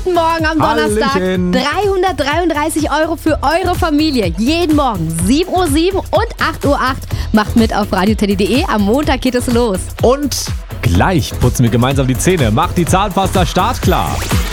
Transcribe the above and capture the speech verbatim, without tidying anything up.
Guten Morgen am Donnerstag. Hallöchen. dreihundertdreiunddreißig Euro für eure Familie. Jeden Morgen sieben Uhr sieben und acht Uhr acht. Macht mit auf radioteddy punkt de. Am Montag geht es los. Und gleich putzen wir gemeinsam die Zähne. Macht die Zahnpasta startklar.